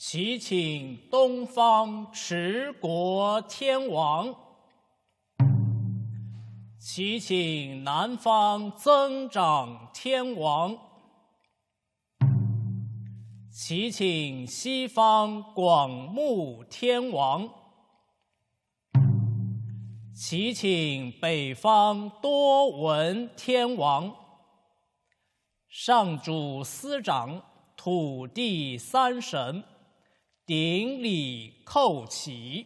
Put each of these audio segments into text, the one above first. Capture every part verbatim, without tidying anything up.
祈请东方持国天王，祈请南方增长天王，祈请西方广目天王，祈请北方多闻天王。上主司长，土地三神，顶礼叩起。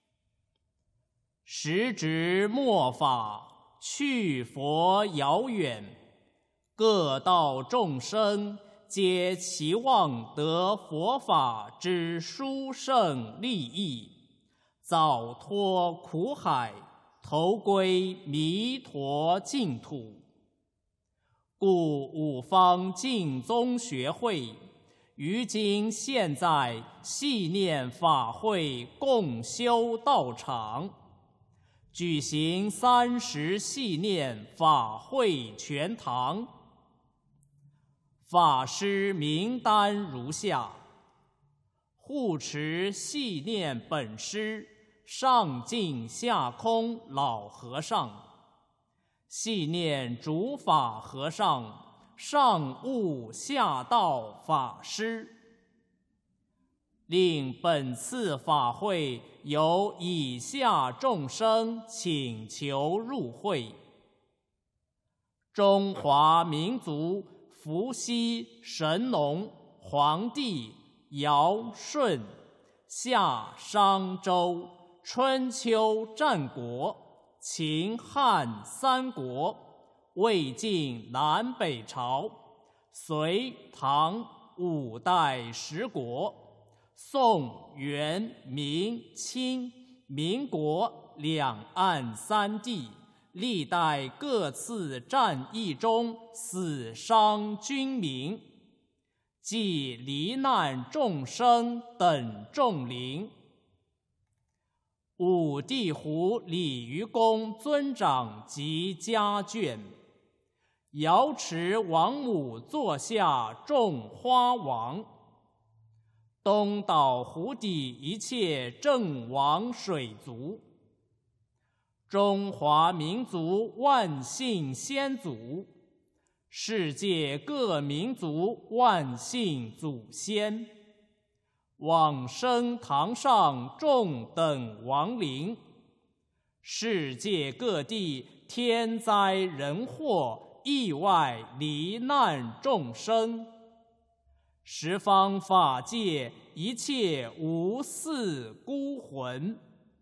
时值末法，去佛遥远，各道众生皆期望得佛法之殊胜利益，早脱苦海，投归弥陀净土。故五方净宗学会于今现在系念法会共修道场，举行三十系念法会全堂。法师名单如下：护持系念本师上净下空老和尚，系念主法和尚上悟下道法师。令本次法会由以下众生请求入会：中华民族伏羲、神农、黄帝、尧、舜、夏、商、周、春秋战国、秦汉三国、魏晋南北朝、隋唐五代十国、宋元明清民国两岸三地历代各次战役中死伤军民，及罹难众生等众灵。五地湖鲤鱼公尊长及家眷，瑶池王母座下众花王，东岛湖底一切正王水族，中华民族万姓先祖，世界各民族万姓祖先，往生堂上众等亡灵，世界各地天灾人祸意外罹难众生，十方法界一切无嗣孤魂，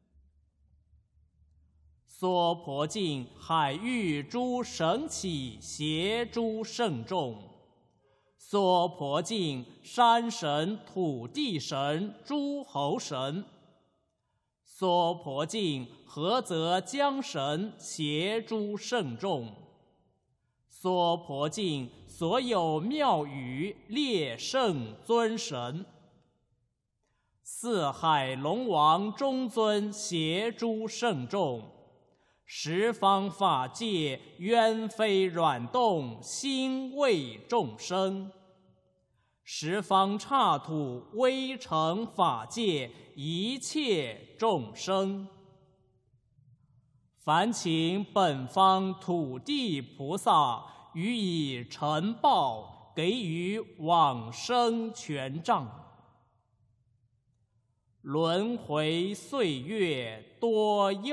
娑婆境海域诸神祇邪诸圣众，娑婆境山神土地神诸侯神，娑婆境菏泽江神邪诸圣众，娑婆境所有庙宇列圣尊神，四海龙王中尊邪诸圣众，十方法界冤非软动心为众生，十方刹土微尘法界一切众生，烦请本方土地菩萨予以承报，给予往生权杖。轮回岁月多幼